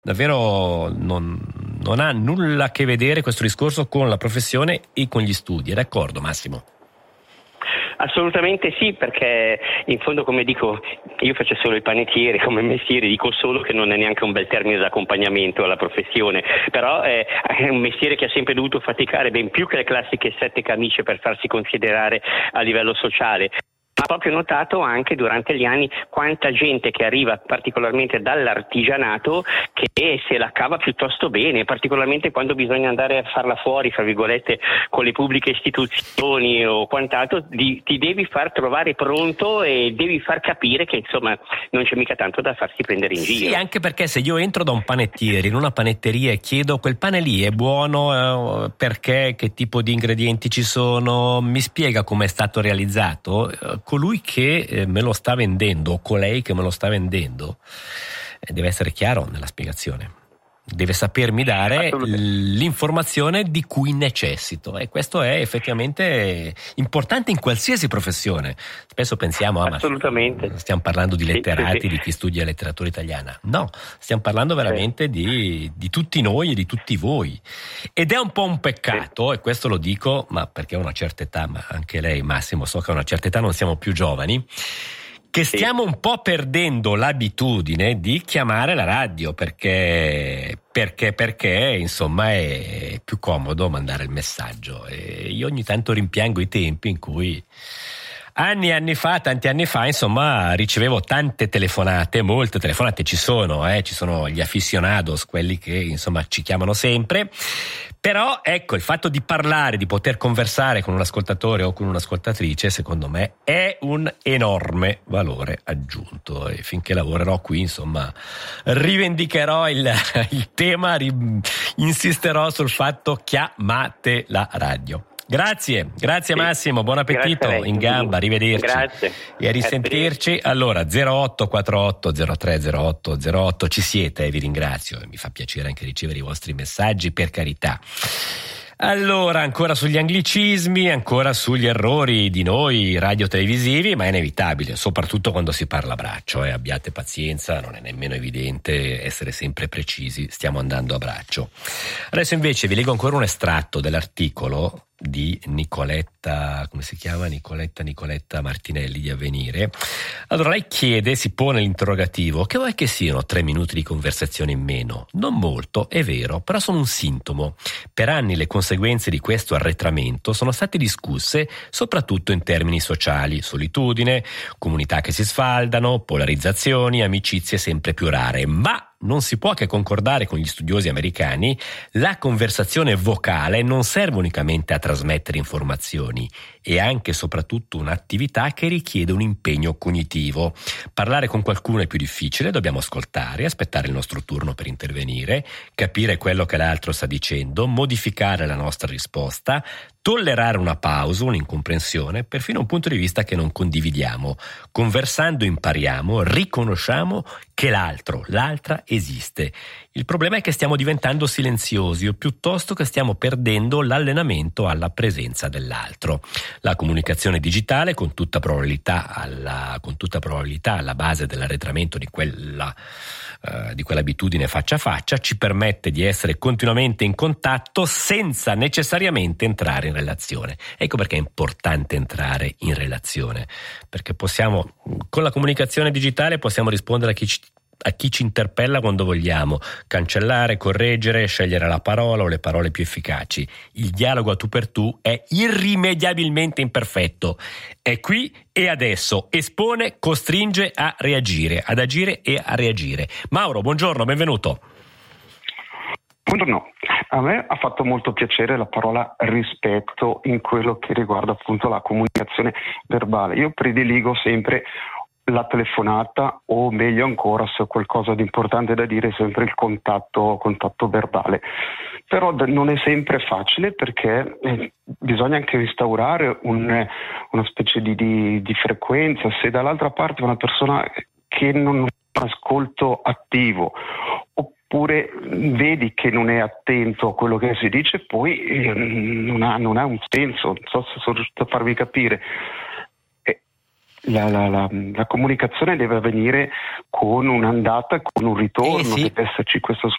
Davvero non ha nulla a che vedere questo discorso con la professione e con gli studi, è d'accordo Massimo? Assolutamente sì, perché in fondo, come dico, io faccio solo il panettiere come mestiere, dico solo che non è neanche un bel termine d'accompagnamento alla professione, però è un mestiere che ha sempre dovuto faticare ben più che le classiche 7 camicie per farsi considerare a livello sociale. Ho proprio notato anche durante gli anni quanta gente che arriva particolarmente dall'artigianato che se la cava piuttosto bene, particolarmente quando bisogna andare a farla fuori, fra virgolette, con le pubbliche istituzioni o quant'altro, ti devi far trovare pronto e devi far capire che insomma non c'è mica tanto da farsi prendere in giro. Sì, anche perché se io entro da un panettiere in una panetteria e chiedo quel pane lì è buono, perché, che tipo di ingredienti ci sono, mi spiega come è stato realizzato, colui che me lo sta vendendo o colei che me lo sta vendendo deve essere chiaro nella spiegazione, deve sapermi dare l'informazione di cui necessito, e questo è effettivamente importante in qualsiasi professione. Spesso pensiamo assolutamente, stiamo parlando di letterati, di chi studia letteratura italiana. No, stiamo parlando veramente di tutti noi e di tutti voi, ed è un po' un peccato, e questo lo dico ma perché ho una certa età, ma anche lei Massimo so che a una certa età non siamo più giovani, che stiamo un po' perdendo l'abitudine di chiamare la radio perché insomma è più comodo mandare il messaggio, e io ogni tanto rimpiango i tempi in cui tanti anni fa, insomma, ricevevo tante telefonate, molte telefonate ci sono gli aficionados, quelli che insomma ci chiamano sempre. Però ecco, il fatto di parlare, di poter conversare con un ascoltatore o con un'ascoltatrice, secondo me è un enorme valore aggiunto, e finché lavorerò qui, insomma, rivendicherò il tema, insisterò sul fatto: chiamate la radio. Grazie Massimo, buon appetito, in gamba, arrivederci. Grazie. E a risentirci. Allora 0848 0308 08 ci siete, vi ringrazio, e mi fa piacere anche ricevere i vostri messaggi, per carità. Allora, ancora sugli anglicismi, ancora sugli errori di noi radiotelevisivi, ma è inevitabile, soprattutto quando si parla a braccio, abbiate pazienza, non è nemmeno evidente essere sempre precisi, stiamo andando a braccio. Adesso invece vi leggo ancora un estratto dell'articolo di Nicoletta Martinelli di Avvenire. Allora lei chiede, si pone l'interrogativo: che vuoi che siano 3 minuti di conversazione in meno? Non molto, è vero, però sono un sintomo. Per anni le conseguenze di questo arretramento sono state discusse soprattutto in termini sociali: solitudine, comunità che si sfaldano, polarizzazioni, amicizie sempre più rare. Ma non si può che concordare con gli studiosi americani: la conversazione vocale non serve unicamente a trasmettere informazioni, è anche e soprattutto un'attività che richiede un impegno cognitivo. Parlare con qualcuno è più difficile, dobbiamo ascoltare, aspettare il nostro turno per intervenire, capire quello che l'altro sta dicendo, modificare la nostra risposta, tollerare una pausa, un'incomprensione, perfino un punto di vista che non condividiamo. Conversando impariamo, riconosciamo che l'altra esiste. Il problema è che stiamo diventando silenziosi, o piuttosto che stiamo perdendo l'allenamento alla presenza dell'altro. La comunicazione digitale, con tutta probabilità alla base dell'arretramento di quell'abitudine faccia a faccia, ci permette di essere continuamente in contatto senza necessariamente entrare in relazione. Ecco perché è importante entrare in relazione, perché con la comunicazione digitale possiamo rispondere a chi ci interpella quando vogliamo, cancellare, correggere, scegliere la parola o le parole più efficaci. Il dialogo a tu per tu è irrimediabilmente imperfetto, è qui e adesso, espone, costringe a reagire, ad agire e a reagire. Mauro, buongiorno, benvenuto. Buongiorno, a me ha fatto molto piacere la parola rispetto in quello che riguarda appunto la comunicazione verbale. Io prediligo sempre la telefonata, o meglio ancora, se ho qualcosa di importante da dire, sempre il contatto verbale. Però non è sempre facile, perché bisogna anche instaurare una specie di frequenza. Se dall'altra parte una persona che non fa ascolto attivo, oppure vedi che non è attento a quello che si dice, poi non ha un senso. Non so se sono riuscito a farvi capire. La comunicazione deve avvenire con un'andata, con un ritorno, sì. Deve esserci questo